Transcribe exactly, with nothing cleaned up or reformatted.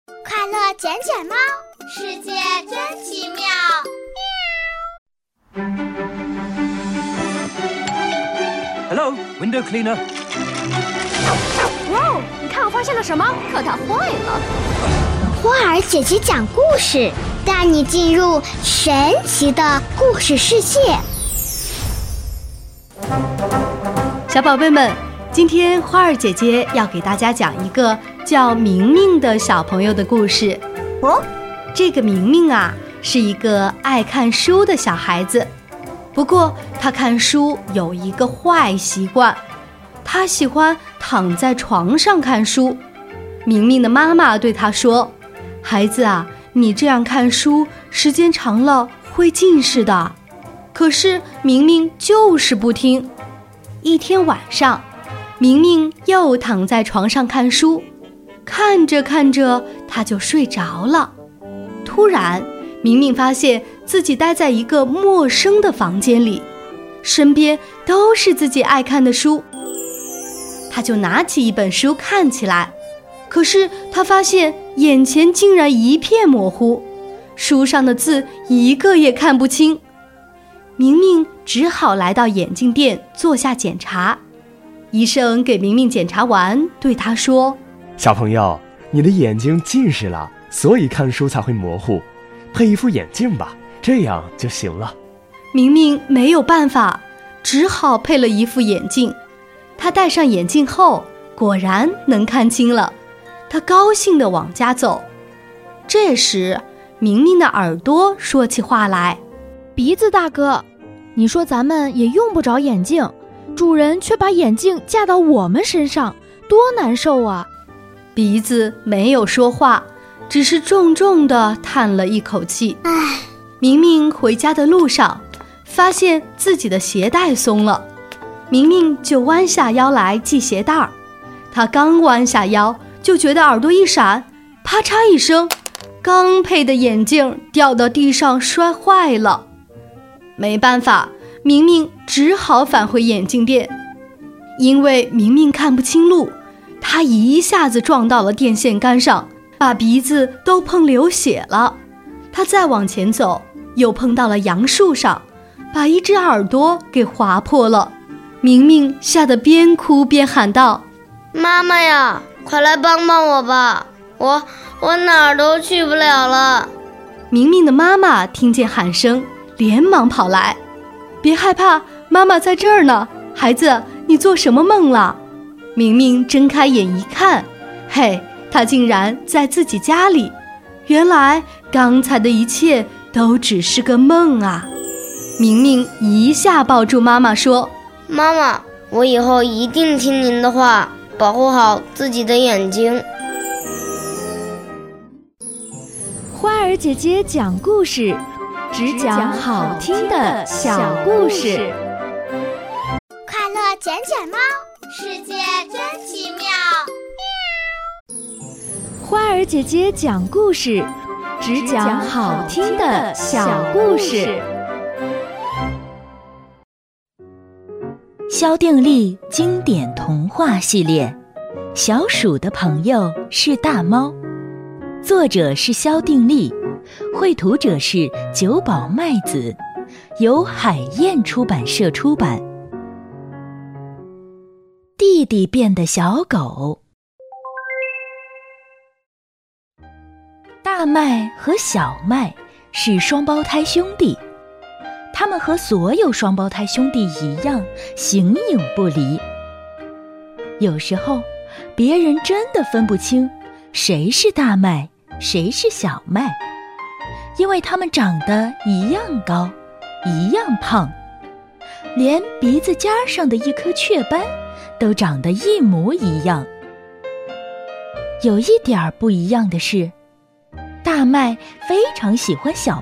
快乐捡捡猫，世界真奇妙。 Hello, window cleaner. 哇，你看我发现了什么？可它坏了。 花儿姐姐讲故事，带你进入神奇的故事世界。 小宝贝们，今天花儿姐姐要给大家讲一个叫明明的小朋友的故事。 哦， 这个明明啊，是一个爱看书的小孩子。不过他看书有一个坏习惯，他喜欢躺在床上看书。明明的妈妈对他说，孩子啊，你这样看书时间长了会近视的。可是明明就是不听。一天晚上，明明又躺在床上看书，看着看着他就睡着了。突然明明发现自己待在一个陌生的房间里，身边都是自己爱看的书。他就拿起一本书看起来，可是他发现眼前竟然一片模糊，书上的字一个也看不清。明明只好来到眼镜店做下检查。医生给明明检查完，对他说， 小朋友，你的眼睛近视了，所以看书才会模糊，配一副眼镜吧，这样就行了。 明明没有办法，只好配了一副眼镜。他戴上眼镜后，果然能看清了。他高兴地往家走。这时明明的耳朵说起话来， 鼻子大哥，你说咱们也用不着眼镜，主人却把眼镜架到我们身上，多难受啊。 鼻子没有说话，只是重重地叹了一口气。 唉， 明明回家的路上，发现自己的鞋带松了，明明就弯下腰来系鞋带儿。他刚弯下腰，就觉得耳朵一闪，啪嚓一声，刚配的眼镜掉到地上摔坏了。没办法，明明只好返回眼镜店。因为明明看不清路，他一下子撞到了电线杆上，把鼻子都碰流血了。他再往前走，又碰到了杨树上，把一只耳朵给划破了。明明吓得边哭边喊道， 妈妈呀，快来帮帮我吧，我我哪儿都去不了了。 明明的妈妈听见喊声，连忙跑来，别害怕，妈妈在这儿呢，孩子，你做什么梦了？明明睁开眼一看，嘿，他竟然在自己家里。原来刚才的一切都只是个梦啊。明明一下抱住妈妈说， 妈妈，我以后一定听您的话，保护好自己的眼睛。 花儿姐姐讲故事，只讲好听的小故事。 快乐捡捡猫，世界真奇妙。 花儿姐姐讲故事，只讲好听的小故事。 萧定力经典童话系列，小鼠的朋友是大猫，作者是萧定力，绘图者是久保麦子，由海燕出版社出版。弟弟变的小狗。大麦和小麦是双胞胎兄弟，他们和所有双胞胎兄弟一样形影不离。有时候别人真的分不清谁是大麦谁是小麦，因为他们长得一样高一样胖，连鼻子尖上的一颗雀斑都长得一模一样。有一点不一样的是，大麦非常喜欢小